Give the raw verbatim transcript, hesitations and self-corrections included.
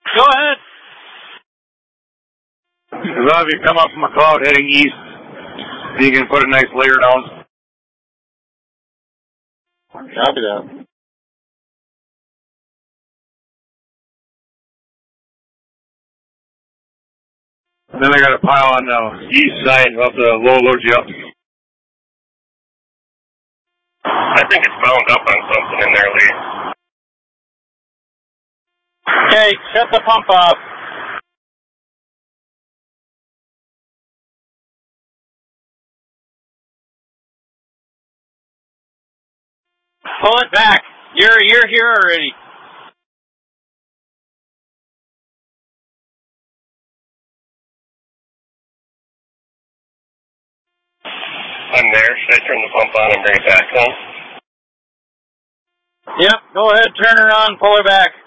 Go ahead. Well, if you come up from McLeod heading east, you can put a nice layer down. Copy that. Then I got a pile on the east side of the low load you up. I think it's bound up on something in there, Lee. Okay, shut the pump off. Pull it back. You're you're here already. I'm there. Should I turn the pump on and bring it back home? Yep, go ahead, turn her on, pull her back.